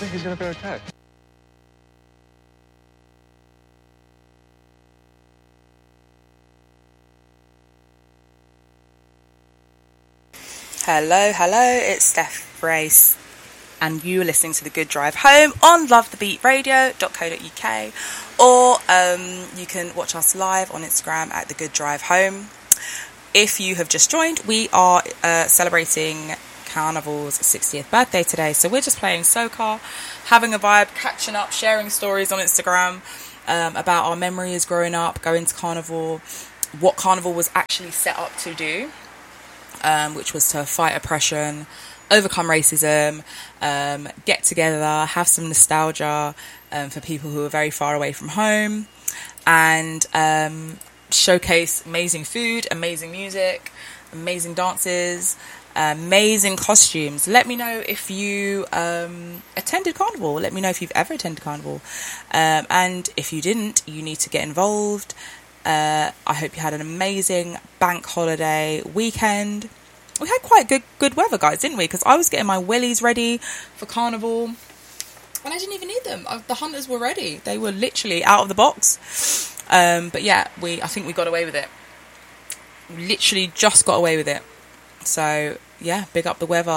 think he's going to be okay? Hello, it's Steph Brace, and you are listening to The Good Drive Home on lovethebeatradio.co.uk, or you can watch us live on Instagram at The Good Drive Home. If you have just joined, we are celebrating Carnival's 60th birthday today, so we're just playing soca, having a vibe, catching up, sharing stories on Instagram about our memories growing up, going to Carnival, what Carnival was actually set up to do. Which was to fight oppression, overcome racism, get together, have some nostalgia for people who are very far away from home, and showcase amazing food, amazing music, amazing dances, amazing costumes. Let me know if you attended Carnival. Let me know if you've ever attended Carnival. And if you didn't, you need to get involved. I hope you had an amazing bank holiday weekend. We had quite good weather, guys, didn't we? Because I was getting my wellies ready for Carnival, and I didn't even need them. The hunters were ready; they were literally out of the box. But yeah, I think we got away with it. Literally just got away with it. So yeah, big up the weather.